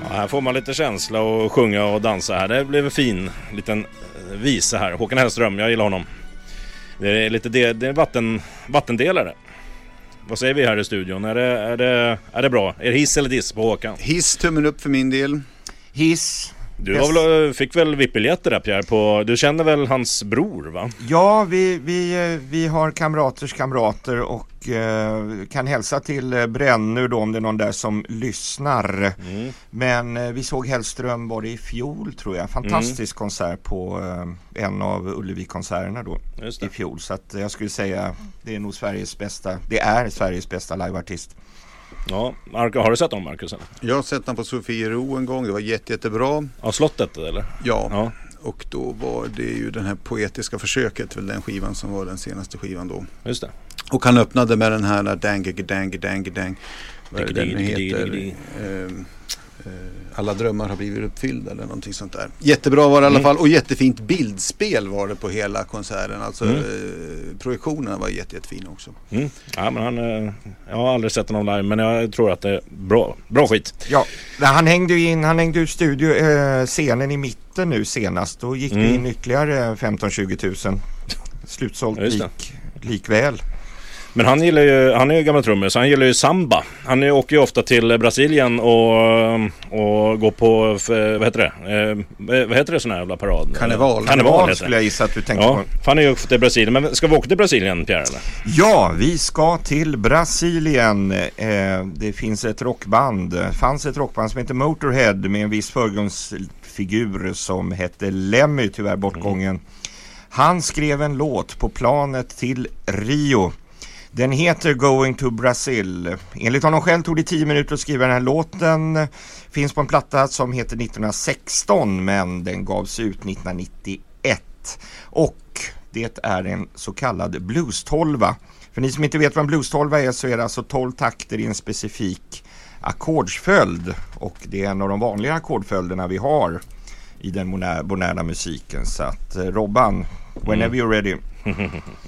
Här får man lite känsla och sjunga och dansa här. Det blev en fin liten visa här. Håkan Hellström, jag gillar honom. Det är lite det är vattendelare. Vad säger vi här i studion? Är det bra? Är det hiss eller diss på Håkan? Hiss, tummen upp för min del. Hiss. Du fick väl VIP-biljetter där, Pierre, du känner väl hans bror, va? Ja, vi har kamraters kamrater och kan hälsa till Brännur då, om det är någon där som lyssnar. Men vi såg Hellström var det i fjol, tror jag. Fantastisk konsert på en av Ullevi-konserterna då i fjol. Så att jag skulle säga det är nog Sveriges bästa liveartist. Ja, har du sett honom, Marcus? Eller? Jag har sett honom på Sofiero en gång, det var jättebra. Ja, Slottet eller? Ja, och då var det ju den här poetiska försöket, väl den skivan som var den senaste skivan då. Just det. Och han öppnade med den här dang, vad den heter, alla drömmar har blivit uppfyllda eller någonting sånt där. Jättebra var det i alla fall, och jättefint bildspel var det på hela konserten. Alltså projektionerna var jättefina också. Ja, men jag har aldrig sett honom live, men jag tror att det är bra skit. Ja, han hängde ut scenen i mitten nu senast. Då gick det in ytterligare 15-20 000. Slutsålt likväl. Men han är ju gammal trummor, så han gillar ju samba. Han åker ju ofta till Brasilien och går på, vad heter det sån här jävla parad? Karneval skulle jag gissa att du tänkte på. Han är ju till Brasilien. Men ska vi åka till Brasilien, Pierre, eller? Ja, vi ska till Brasilien. Det fanns ett rockband som heter Motorhead med en viss förgrundsfigur som hette Lemmy, tyvärr bortgången. Han skrev en låt på planet till Rio. Den heter Going to Brazil. Enligt honom själv tog det 10 minuter att skriva den här låten. Finns på en platta som heter 1916, men den gavs ut 1991. Och det är en så kallad blues-tolva. För ni som inte vet vad en blues-tolva är, så är det alltså 12 takter i en specifik ackordsföljd. Och det är en av de vanliga ackordföljderna vi har i den moderna musiken. Så att Robban, whenever you're ready.